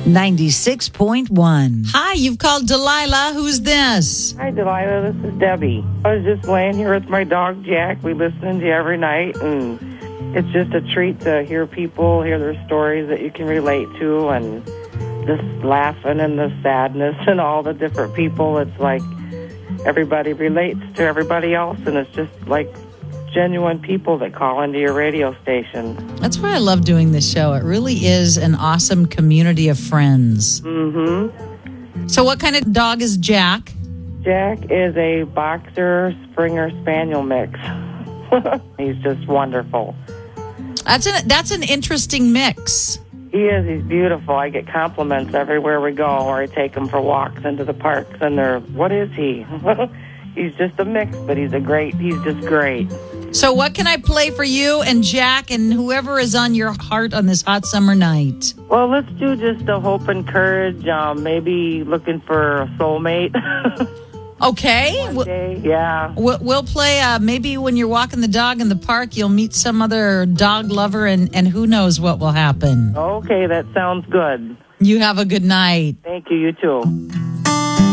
96.1. Hi, you've called Delilah. Who's this? Hi, Delilah. This is Debbie. I was just laying here with my dog, Jack. We listen to you every night, and it's just a treat to hear people, hear their stories that you can relate to, and this laughing and the sadness and all the different people. It's like everybody relates to everybody else, and it's just like genuine people that call into your radio station. That's why I love doing this show. It really is an awesome community of friends. Mm-hmm. So what kind of dog is Jack? Jack is a boxer Springer Spaniel mix. He's just wonderful. That's an interesting mix. He is. He's beautiful. I get compliments everywhere we go, or I take him for walks into the parks, and they're, what is he? He's just a mix, but he's just great. So what can I play for you and Jack and whoever is on your heart on this hot summer night? Well, let's do just a hope and courage, maybe looking for a soulmate. Okay. One day, yeah. We'll play, maybe when you're walking the dog in the park, you'll meet some other dog lover, and who knows what will happen. Okay, that sounds good. You have a good night. Thank you, you too.